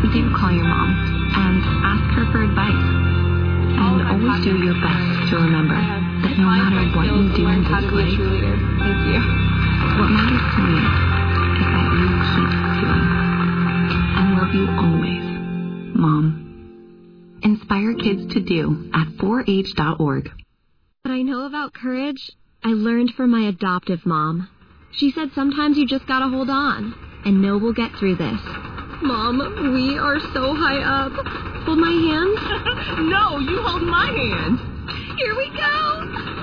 do call your mom and ask her for advice. And always do your best to remember that no matter what you do in this life, Thank you. what matters to me is that you keep doing. I love you always, Mom. Inspire kids to do at 4h.org. What I know about courage, I learned from my adoptive mom. She said sometimes you just gotta hold on and know we'll get through this. Mom, we are so high up. Hold my hand? No, you hold my hand. Here we go.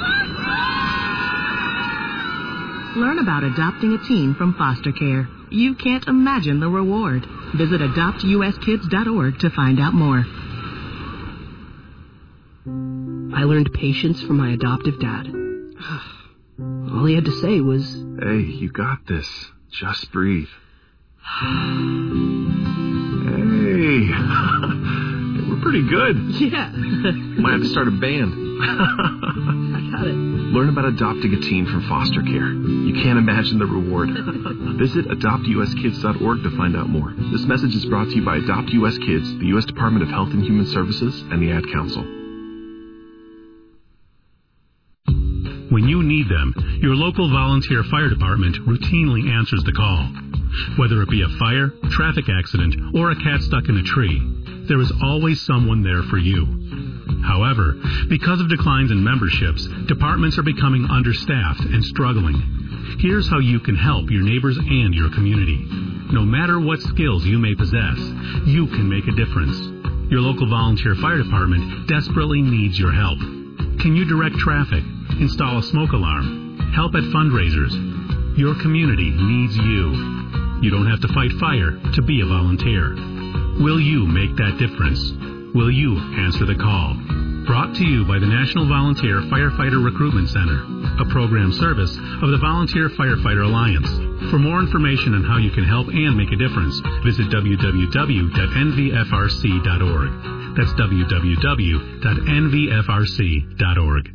Learn about adopting a teen from foster care. You can't imagine the reward. Visit adoptuskids.org to find out more. I learned patience from my adoptive dad. All he had to say was, "Hey, you got this. Just breathe." Hey, we're pretty good. yeah. Might have to start a band. I got it. Learn about adopting a teen from foster care. You can't imagine the reward. Visit adoptuskids.org to find out more. This message is brought to you by Adopt U.S. Kids, the U.S. Department of Health and Human Services, and the Ad Council. When you need them, your local volunteer fire department routinely answers the call. Whether it be a fire, traffic accident, or a cat stuck in a tree, there is always someone there for you. However, because of declines in memberships, departments are becoming understaffed and struggling. Here's how you can help your neighbors and your community. No matter what skills you may possess, you can make a difference. Your local volunteer fire department desperately needs your help. Can you direct traffic, install a smoke alarm, help at fundraisers? Your community needs you. You don't have to fight fire to be a volunteer. Will you make that difference? Will you answer the call? Brought to you by the National Volunteer Firefighter Recruitment Center, a program service of the Volunteer Firefighter Alliance. For more information on how you can help and make a difference, visit www.nvfrc.org. That's www.nvfrc.org.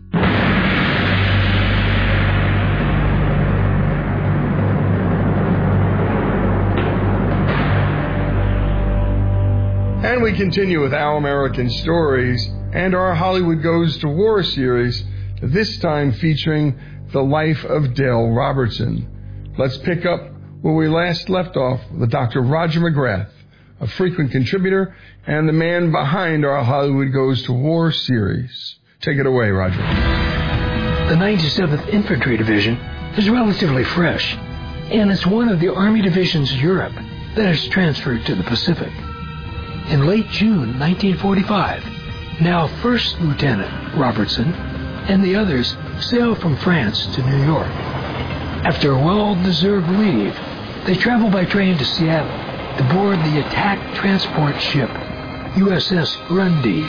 And we continue with Our American Stories and our Hollywood Goes to War series, this time featuring the life of Dale Robertson. Let's pick up where we last left off with Dr. Roger McGrath, a frequent contributor and the man behind our Hollywood Goes to War series. Take it away, Roger. The 97th Infantry Division is relatively fresh, and it's one of the Army divisions in Europe that is transferred to the Pacific. In late June 1945, now First Lieutenant Robertson and the others sailed from France to New York. After a well-deserved leave, they traveled by train to Seattle to board the attack transport ship USS Grundy.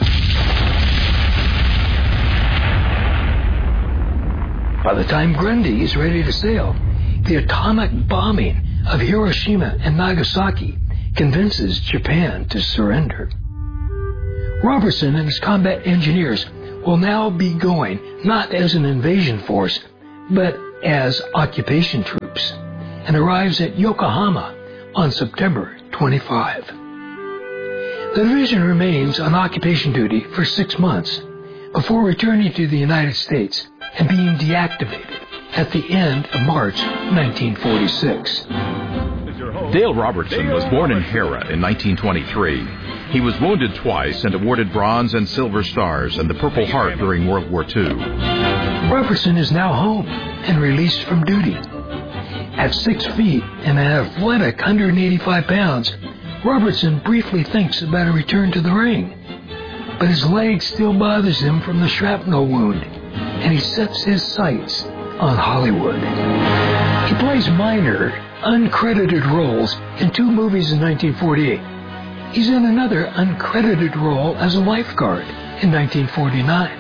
By the time Grundy is ready to sail, the atomic bombing of Hiroshima and Nagasaki convinces Japan to surrender. Robertson and his combat engineers will now be going not as an invasion force, but as occupation troops, and arrives at Yokohama on September 25. The division remains on occupation duty for 6 months before returning to the United States and being deactivated at the end of March 1946. Dale Robertson was born in Hera in 1923. He was wounded twice and awarded Bronze and Silver Stars and the Purple Heart during World War II. Robertson is now home and released from duty. At 6 feet and an athletic 185 pounds, Robertson briefly thinks about a return to the ring. But his leg still bothers him from the shrapnel wound, and he sets his sights on Hollywood. He plays minor, uncredited roles in 2 movies in 1948. He's in another uncredited role as a lifeguard in 1949.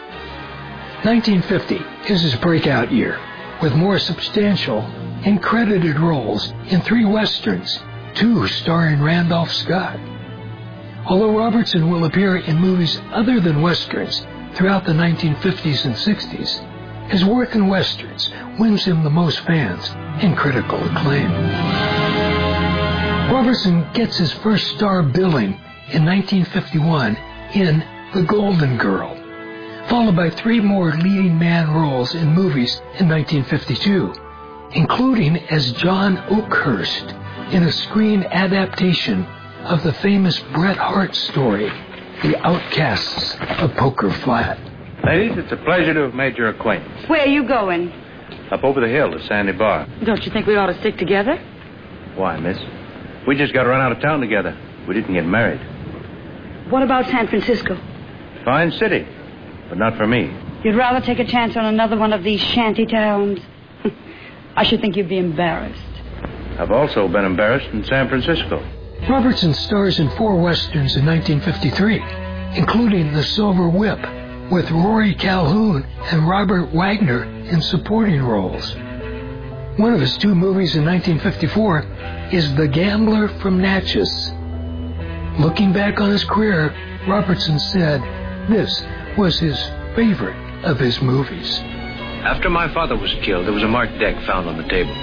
1950 is his breakout year, with more substantial and credited roles in 3 westerns, 2 starring Randolph Scott. Although Robertson will appear in movies other than westerns throughout the 1950s and 60s, his work in westerns wins him the most fans and critical acclaim. Robertson gets his first star billing in 1951 in The Golden Girl, followed by 3 more leading man roles in movies in 1952, including as John Oakhurst in a screen adaptation of the famous Bret Hart story, The Outcasts of Poker Flat. Ladies, it's a pleasure to have made your acquaintance. Where are you going? Up over the hill to Sandy Bar. Don't you think we ought to stick together? Why, miss? We just got run out of town together. We didn't get married. What about San Francisco? Fine city, but not for me. You'd rather take a chance on another one of these shanty towns? I should think you'd be embarrassed. I've also been embarrassed in San Francisco. Robertson stars in 4 westerns in 1953, including The Silver Whip, with Rory Calhoun and Robert Wagner in supporting roles. One of his 2 movies in 1954 is The Gambler from Natchez. Looking back on his career, Robertson said this was his favorite of his movies. After my father was killed, there was a marked deck found on the table.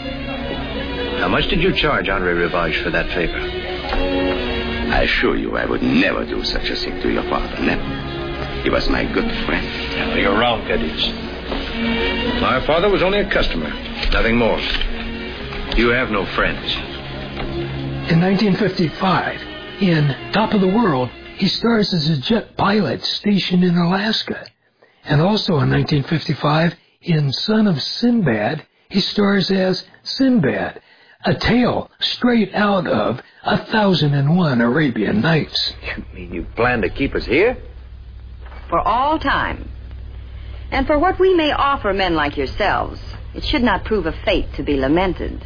How much did you charge Henri Rivage for that favor? I assure you I would never do such a thing to your father, never. He was my good friend. No, you're wrong, Cadiz. My father was only a customer, nothing more. You have no friends. In 1955, in Top of the World, he stars as a jet pilot stationed in Alaska. And also in 1955, in Son of Sinbad, he stars as Sinbad, a tale straight out of 1001 Arabian Nights. You mean you plan to keep us here? For all time. And for what we may offer men like yourselves, it should not prove a fate to be lamented.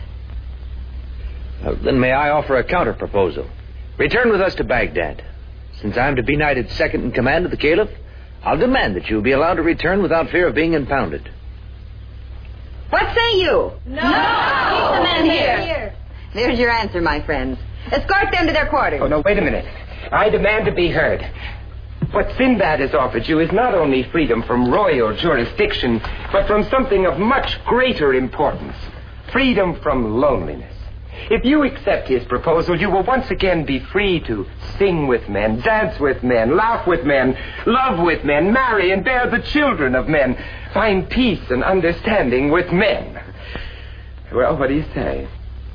Then may I offer a counter-proposal? Return with us to Baghdad. Since I'm to be knighted second in command of the Caliph, I'll demand that you be allowed to return without fear of being impounded. What say you? No! Keep the men here. There's your answer, my friends. Escort them to their quarters. Oh, no, wait a minute. I demand to be heard. What Sinbad has offered you is not only freedom from royal jurisdiction, but from something of much greater importance. Freedom from loneliness. If you accept his proposal, you will once again be free to sing with men, dance with men, laugh with men, love with men, marry and bear the children of men, find peace and understanding with men. Well, what do you say?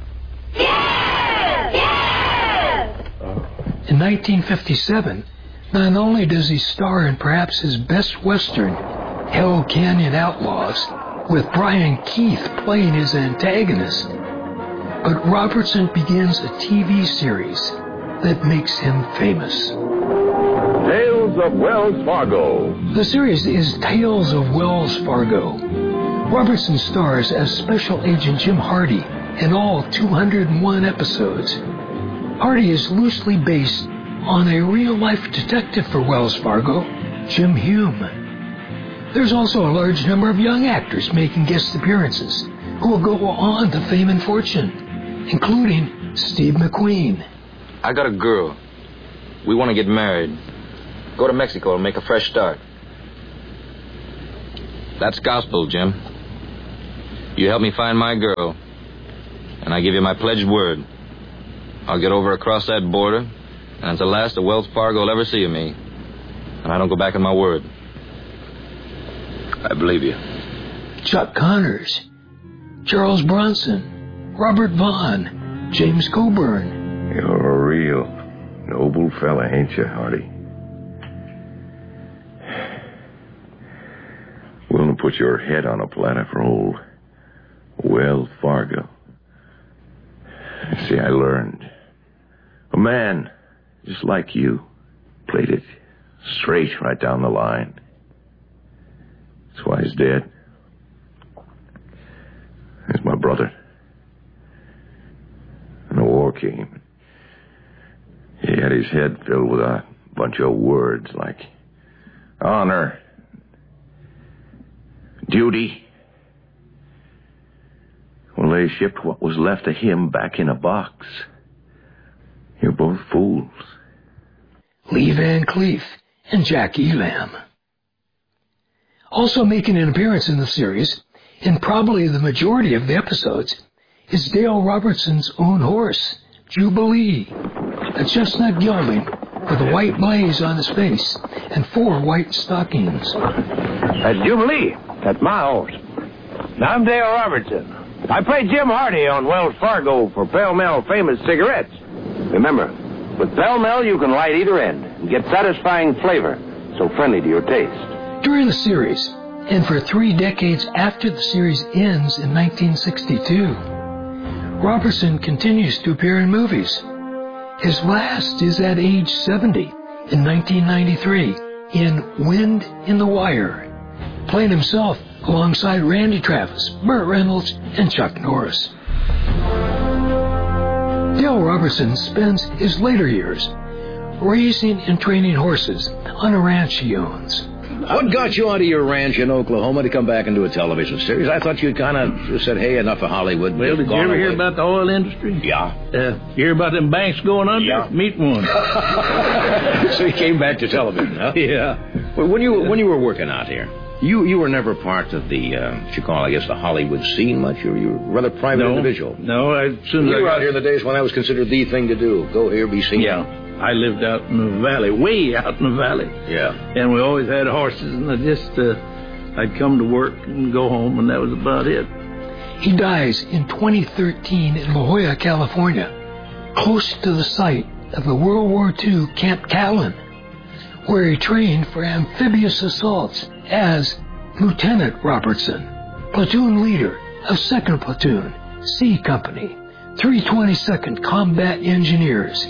Yes! Yes! In 1957, not only does he star in perhaps his best Western, Hell Canyon Outlaws, with Brian Keith playing his antagonist, but Robertson begins a TV series that makes him famous. Tales of Wells Fargo. The series is Tales of Wells Fargo. Robertson stars as Special Agent Jim Hardy in all 201 episodes. Hardy is loosely based on a real-life detective for Wells Fargo, Jim Hume. There's also a large number of young actors making guest appearances who will go on to fame and fortune, including Steve McQueen. I got a girl. We want to get married. Go to Mexico and make a fresh start. That's gospel, Jim. You help me find my girl, and I give you my pledged word. I'll get over across that border, and it's the last of Wells Fargo will ever see of me. And I don't go back on my word. I believe you. Chuck Connors, Charles Bronson, Robert Vaughn, James Coburn. You're a real noble fella, ain't you, Hardy? Willing to put your head on a platter for old Wells Fargo. See, I learned. A man just like you played it straight right down the line. That's why he's dead. There's my brother. And the war came. He had his head filled with a bunch of words like honor, duty. Well, they shipped what was left of him back in a box. You're both fools. Lee Van Cleef and Jack Elam. Also making an appearance in the series, in probably the majority of the episodes, is Dale Robertson's own horse, Jubilee, a chestnut gelding with a white blaze on his face and 4 white stockings. That's Jubilee. That's my horse. Now, I'm Dale Robertson. I played Jim Hardy on Wells Fargo for Pall Mall Famous Cigarettes. Remember, with Pall Mall you can light either end and get satisfying flavor, so friendly to your taste. During the series, and for 3 decades after the series ends in 1962, Robertson continues to appear in movies. His last is at age 70 in 1993 in Wind in the Wire, playing himself alongside Randy Travis, Burt Reynolds, and Chuck Norris. Dale Robertson spends his later years raising and training horses on a ranch he owns. What got you onto your ranch in Oklahoma to come back and do a television series? I thought you'd kind of said, hey, enough of Hollywood. Well, did you ever hear about the oil industry? Yeah. You hear about them banks going under? Yeah. Meet one. So you came back to television, huh? Yeah. Well, when you were working out here, you were never part of the, what you call, I guess, the Hollywood scene much? You were a rather private individual. No, you were out here in the days when that was considered the thing to do. Go here, be seen. Yeah. I lived out in the valley, way out in the valley. Yeah. And we always had horses, and I'd come to work and go home, and that was about it. He dies in 2013 in La Jolla, California, close to the site of the World War II Camp Callan, where he trained for amphibious assaults as Lieutenant Robertson, platoon leader of 2nd Platoon, C Company, 322nd Combat Engineers,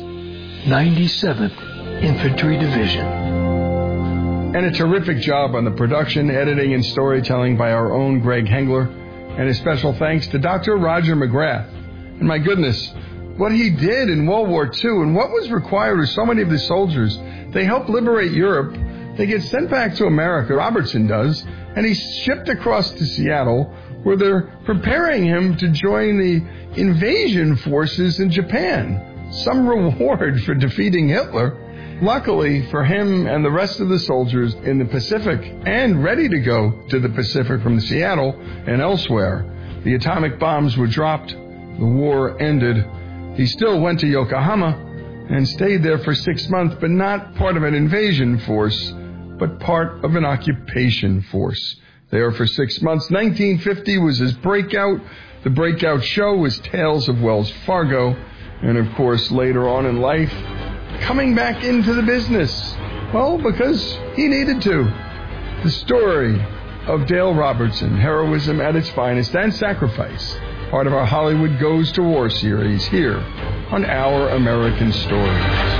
97th Infantry Division. And a terrific job on the production, editing, and storytelling by our own Greg Hengler. And a special thanks to Dr. Roger McGrath. And my goodness, what he did in World War II and what was required of so many of the soldiers. They helped liberate Europe. They get sent back to America, Robertson does, and he's shipped across to Seattle, where they're preparing him to join the invasion forces in Japan. Some reward for defeating Hitler. Luckily for him and the rest of the soldiers in the Pacific, and ready to go to the Pacific from Seattle and elsewhere, the atomic bombs were dropped. The war ended. He still went to Yokohama and stayed there for 6 months, but not part of an invasion force, but part of an occupation force. There for 6 months. 1950 was his breakout. The breakout show was Tales of Wells Fargo. And, of course, later on in life, coming back into the business. Well, because he needed to. The story of Dale Robertson, heroism at its finest and sacrifice, part of our Hollywood Goes to War series here on Our American Stories.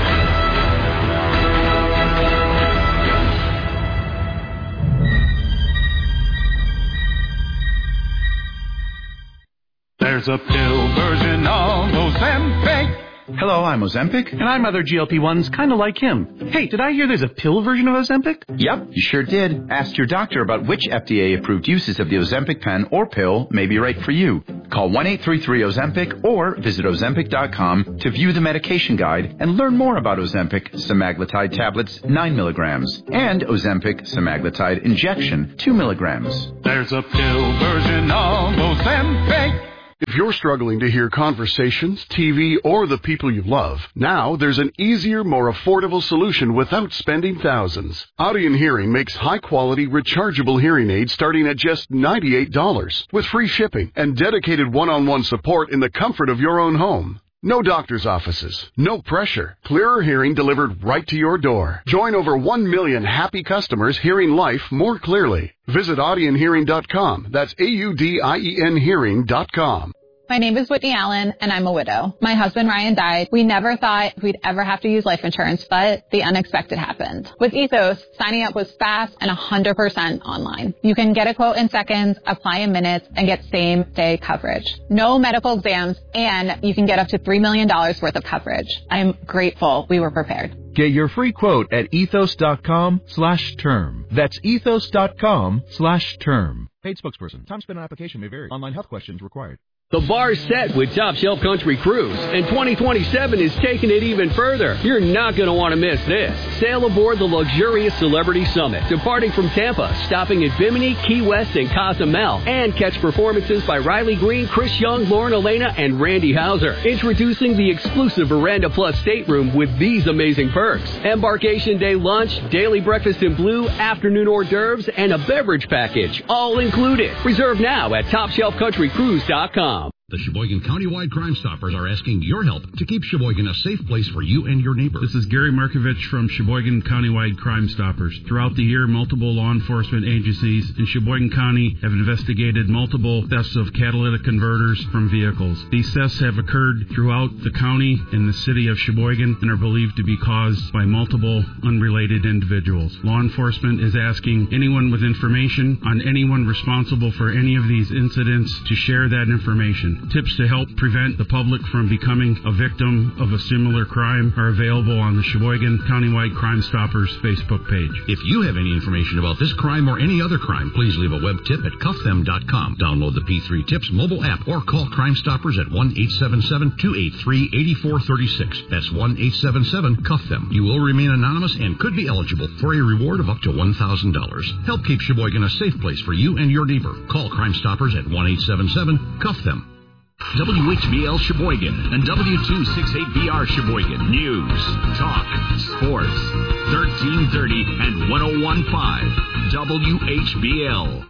There's a pill version of Ozempic. Hello, I'm Ozempic, and I'm other GLP-1s kind of like him. Hey, did I hear there's a pill version of Ozempic? Yep, you sure did. Ask your doctor about which FDA-approved uses of the Ozempic pen or pill may be right for you. Call 1-833-OZEMPIC or visit Ozempic.com to view the medication guide and learn more about Ozempic semaglutide tablets 9 milligrams and Ozempic semaglutide injection 2 milligrams. There's a pill version of Ozempic. If you're struggling to hear conversations, TV, or the people you love, now there's an easier, more affordable solution without spending thousands. Audion Hearing makes high-quality, rechargeable hearing aids starting at just $98, with free shipping and dedicated one-on-one support in the comfort of your own home. No doctor's offices, no pressure, clearer hearing delivered right to your door. Join over 1 million happy customers hearing life more clearly. Visit AudionHearing.com. That's AUDIEN Hearing.com. My name is Whitney Allen, and I'm a widow. My husband, Ryan, died. We never thought we'd ever have to use life insurance, but the unexpected happened. With Ethos, signing up was fast and 100% online. You can get a quote in seconds, apply in minutes, and get same-day coverage. No medical exams, and you can get up to $3 million worth of coverage. I'm grateful we were prepared. Get your free quote at ethos.com/term. That's ethos.com/term. Paid spokesperson. Time spent on application may vary. Online health questions required. The bar's set with Top Shelf Country Cruise, and 2027 is taking it even further. You're not going to want to miss this. Sail aboard the luxurious Celebrity Summit, departing from Tampa, stopping at Bimini, Key West, and Cozumel, and catch performances by Riley Green, Chris Young, Lauren Elena, and Randy Hauser. Introducing the exclusive Veranda Plus stateroom with these amazing perks. Embarkation day lunch, daily breakfast in blue, afternoon hors d'oeuvres, and a beverage package, all included. Reserve now at TopShelfCountryCruise.com. The Sheboygan Countywide Crime Stoppers are asking your help to keep Sheboygan a safe place for you and your neighbors. This is Gary Markovich from Sheboygan Countywide Crime Stoppers. Throughout the year, multiple law enforcement agencies in Sheboygan County have investigated multiple thefts of catalytic converters from vehicles. These thefts have occurred throughout the county and the city of Sheboygan and are believed to be caused by multiple unrelated individuals. Law enforcement is asking anyone with information on anyone responsible for any of these incidents to share that information. Tips to help prevent the public from becoming a victim of a similar crime are available on the Sheboygan Countywide Crime Stoppers Facebook page. If you have any information about this crime or any other crime, please leave a web tip at cuffthem.com. Download the P3 Tips mobile app or call Crime Stoppers at 1-877-283-8436. That's 1-877-CUFF-THEM. You will remain anonymous and could be eligible for a reward of up to $1,000. Help keep Sheboygan a safe place for you and your neighbor. Call Crime Stoppers at 1-877-CUFF-THEM. WHBL Sheboygan and W268BR Sheboygan. News, talk, sports. 1330 and 101.5 WHBL.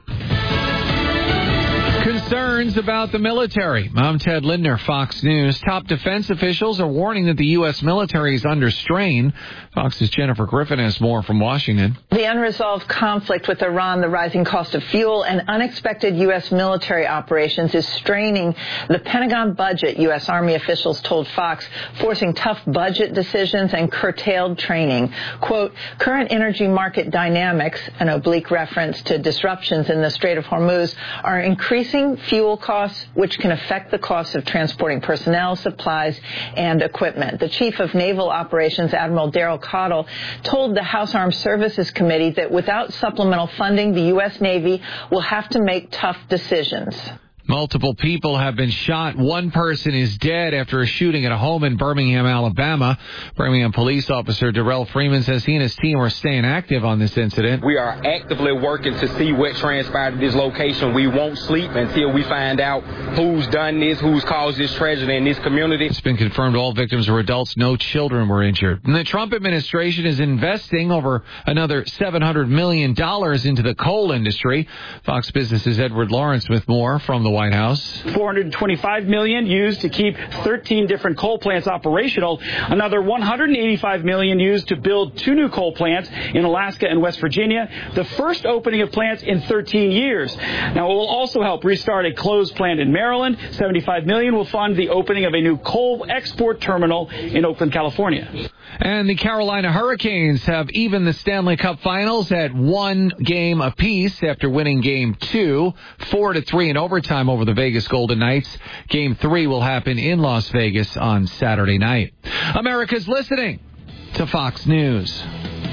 Concerns about the military. I'm Ted Lindner, Fox News. Top defense officials are warning that the U.S. military is under strain. Fox's Jennifer Griffin has more from Washington. The unresolved conflict with Iran, the rising cost of fuel, and unexpected U.S. military operations is straining the Pentagon budget, U.S. Army officials told Fox, forcing tough budget decisions and curtailed training. Quote, current energy market dynamics, an oblique reference to disruptions in the Strait of Hormuz, are increasing fuel costs, which can affect the cost of transporting personnel, supplies, and equipment. The Chief of Naval Operations, Admiral Daryl Cottle, told the House Armed Services Committee that without supplemental funding, the U.S. Navy will have to make tough decisions. Multiple people have been shot. One person is dead after a shooting at a home in Birmingham, Alabama. Birmingham police officer Darrell Freeman says he and his team are staying active on this incident. We are actively working to see what transpired at this location. We won't sleep until we find out who's done this, who's caused this tragedy in this community. It's been confirmed all victims were adults. No children were injured. And the Trump administration is investing over another $700 million into the coal industry. Fox Business's Edward Lawrence with more from the White House. $425 million used to keep 13 different coal plants operational. Another $185 million used to build 2 new coal plants in Alaska and West Virginia. The first opening of plants in 13 years. Now, it will also help restart a closed plant in Maryland. $75 million will fund the opening of a new coal export terminal in Oakland, California. And the Carolina Hurricanes have evened the Stanley Cup Finals at 1 game apiece after winning Game 2, 4-3 in overtime over the Vegas Golden Knights. Game 3 will happen in Las Vegas on Saturday night. America's listening to Fox News.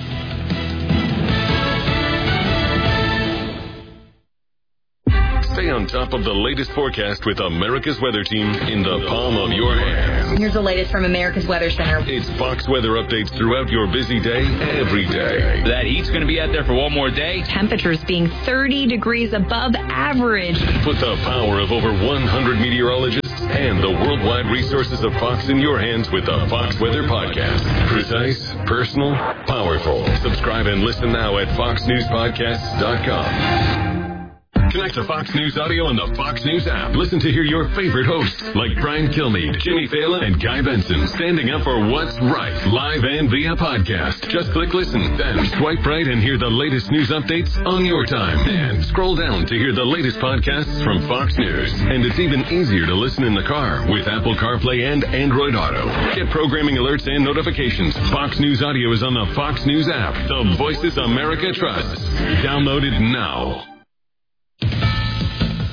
Stay on top of the latest forecast with America's Weather Team in the palm of your hand. Here's the latest from America's Weather Center. It's Fox weather updates throughout your busy day, every day. That heat's going to be out there for one more day. Temperatures being 30 degrees above average. Put the power of over 100 meteorologists and the worldwide resources of Fox in your hands with the Fox Weather Podcast. Precise, personal, powerful. Subscribe and listen now at foxnewspodcasts.com. Connect to Fox News Audio on the Fox News app. Listen to hear your favorite hosts like Brian Kilmeade, Jimmy Fallon, and Guy Benson standing up for what's right, live and via podcast. Just click listen, then swipe right and hear the latest news updates on your time. And scroll down to hear the latest podcasts from Fox News. And it's even easier to listen in the car with Apple CarPlay and Android Auto. Get programming alerts and notifications. Fox News Audio is on the Fox News app. The voices America trusts. Download it now.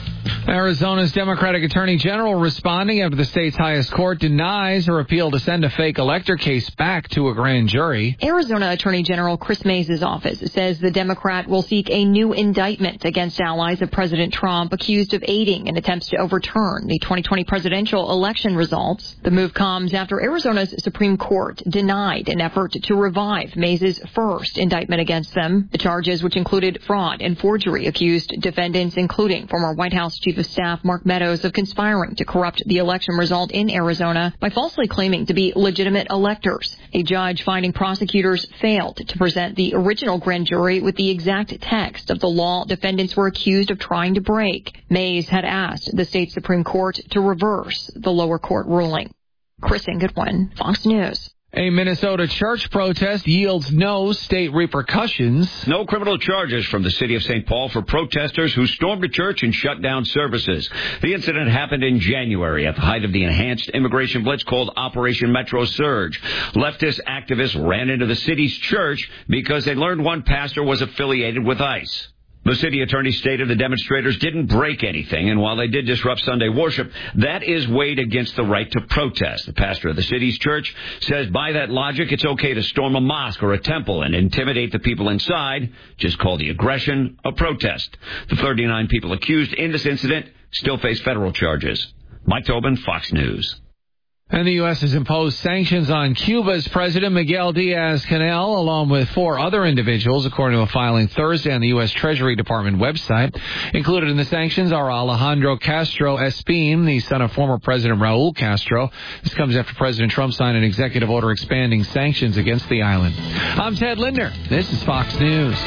Arizona's Democratic Attorney General responding after the state's highest court denies her appeal to send a fake elector case back to a grand jury. Arizona Attorney General Chris Mays' office says the Democrat will seek a new indictment against allies of President Trump accused of aiding in attempts to overturn the 2020 presidential election results. The move comes after Arizona's Supreme Court denied an effort to revive Mays' first indictment against them. The charges, which included fraud and forgery, accused defendants, including former White House Chief of Staff Mark Meadows, of conspiring to corrupt the election result in Arizona by falsely claiming to be legitimate electors. A judge finding prosecutors failed to present the original grand jury with the exact text of the law defendants were accused of trying to break. Mays had asked the state Supreme Court to reverse the lower court ruling. Kristen Goodwin, Fox News. A Minnesota church protest yields no state repercussions. No criminal charges from the city of St. Paul for protesters who stormed a church and shut down services. The incident happened in January at the height of the enhanced immigration blitz called Operation Metro Surge. Leftist activists ran into the city's church because they learned one pastor was affiliated with ICE. The city attorney stated the demonstrators didn't break anything, and while they did disrupt Sunday worship, that is weighed against the right to protest. The pastor of the city's church says by that logic, it's okay to storm a mosque or a temple and intimidate the people inside. Just call the aggression a protest. The 39 people accused in this incident still face federal charges. Mike Tobin, Fox News. And the U.S. has imposed sanctions on Cuba's President Miguel Diaz-Canel, along with 4 other individuals, according to a filing Thursday on the U.S. Treasury Department website. Included in the sanctions are Alejandro Castro Espín, the son of former President Raul Castro. This comes after President Trump signed an executive order expanding sanctions against the island. I'm Ted Linder. This is Fox News.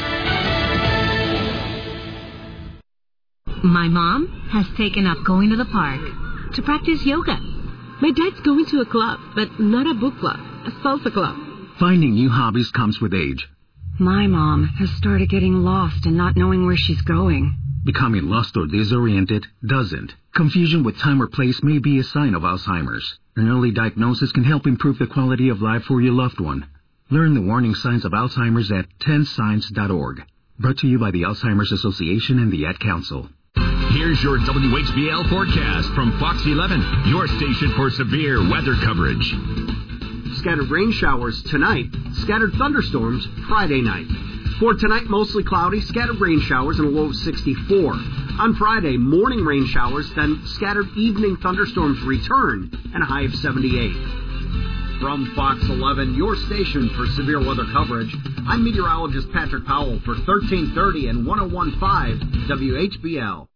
My mom has taken up going to the park to practice yoga. My dad's going to a club, but not a book club, a salsa club. Finding new hobbies comes with age. My mom has started getting lost and not knowing where she's going. Becoming lost or disoriented doesn't. Confusion with time or place may be a sign of Alzheimer's. An early diagnosis can help improve the quality of life for your loved one. Learn the warning signs of Alzheimer's at 10signs.org. Brought to you by the Alzheimer's Association and the Ad Council. Here's your WHBL forecast from Fox 11, your station for severe weather coverage. Scattered rain showers tonight, scattered thunderstorms Friday night. For tonight, mostly cloudy, scattered rain showers and a low of 64. On Friday, morning rain showers, then scattered evening thunderstorms return and a high of 78. From Fox 11, your station for severe weather coverage, I'm meteorologist Patrick Powell for 1330 and 101.5 WHBL.